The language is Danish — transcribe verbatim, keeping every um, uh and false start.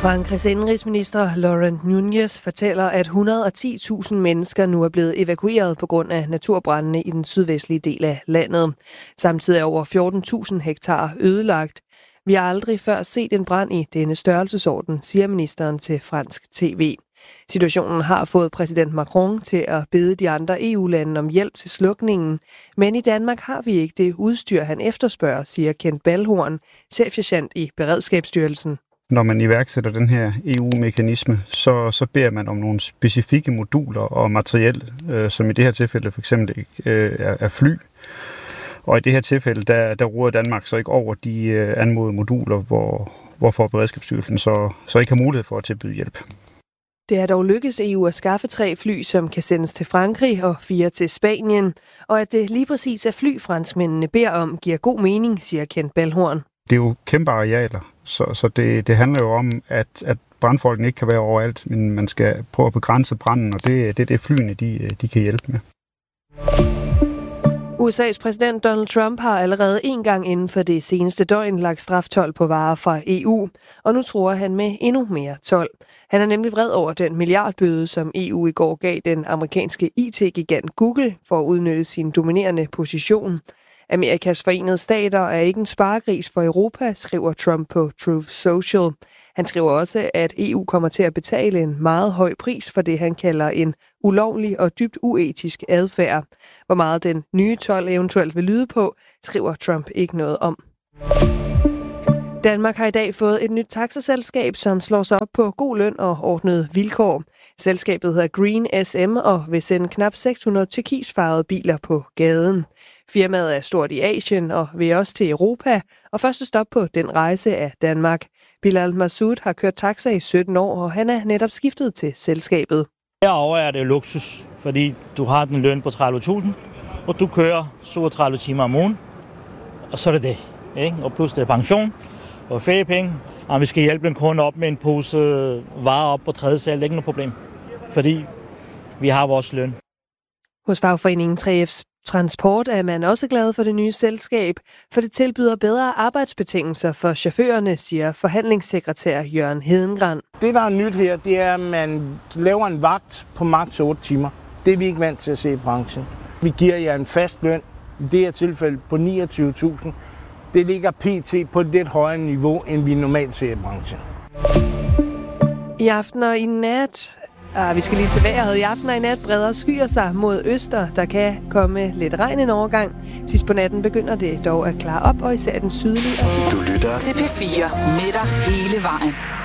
Frankrigs indenrigsminister Laurent Nunez fortæller, at et hundrede og ti tusind mennesker nu er blevet evakueret på grund af naturbrændene i den sydvestlige del af landet. Samtidig er over fjorten tusind hektar ødelagt. Vi har aldrig før set en brand i denne størrelsesorden, siger ministeren til fransk tv. Situationen har fået præsident Macron til at bede de andre E U-lande om hjælp til slukningen, men i Danmark har vi ikke det udstyr, han efterspørger, siger Kent Balhorn, chefsergent i Beredskabsstyrelsen. Når man iværksætter den her E U-mekanisme, så, så beder man om nogle specifikke moduler og materiel, øh, som i det her tilfælde for eksempel øh, er, er fly. Og i det her tilfælde, der, der råder Danmark så ikke over de øh, anmodede moduler, hvor, hvorfor Beredskabsstyrelsen så, så ikke har mulighed for at tilbyde hjælp. Det er dog lykkedes E U at skaffe tre fly, som kan sendes til Frankrig og fire til Spanien. Og at det lige præcis er fly, franskmændene beder om, giver god mening, siger Kent Balhorn. Det er jo kæmpe arealer, så, så det, det handler jo om, at, at brandfolkene ikke kan være overalt, men man skal prøve at begrænse branden, og det er det, det flyene, de, de kan hjælpe med. U S A's præsident Donald Trump har allerede en gang inden for det seneste døgn lagt straftold på varer fra E U, og nu tror han med endnu mere told. Han er nemlig vred over den milliardbøde, som E U i går gav den amerikanske I T-gigant Google for at udnytte sin dominerende position. Amerikas Forenede Stater er ikke en sparegris for Europa, skriver Trump på Truth Social. Han skriver også, at E U kommer til at betale en meget høj pris for det, han kalder en ulovlig og dybt uetisk adfærd. Hvor meget den nye told eventuelt vil lyde på, skriver Trump ikke noget om. Danmark har i dag fået et nyt taxaselskab, som slår sig op på god løn og ordnede vilkår. Selskabet hedder Green S M og vil sende knap seks hundrede turkisfarvede biler på gaden. Firmaet er stort i Asien og vil også til Europa, og første stop på den rejse er Danmark. Bilal Massoud har kørt taxa i sytten år, og han er netop skiftet til selskabet. Herover er det luksus, fordi du har den løn på tredive tusind, og du kører syvogtredive timer om ugen, og så er det det. Ikke? Og plus det er pension og feriepenge, og vi skal hjælpe en kunde op med en pose varer op på tredje sal, det er ikke noget problem, fordi vi har vores løn. Hos fagforeningen tre F's Transport er man også glad for det nye selskab, for det tilbyder bedre arbejdsbetingelser for chaufførerne, siger forhandlingssekretær Jørgen Hedengran. Det, der er nyt her, det er, at man laver en vagt på maks otte timer. Det er vi ikke vant til at se i branchen. Vi giver jer en fast løn, i det her tilfælde på niogtyve tusind. Det ligger pt. På et lidt højere niveau, end vi normalt ser i branchen. I aften og i nat... Ah, vi skal lige til vejret. I aften og i nat breder skyer sig mod øster. Der kan komme lidt regn en overgang. Sidst på natten begynder det dog at klare op, og især den sydlige. Du lytter til P fire med dig hele vejen.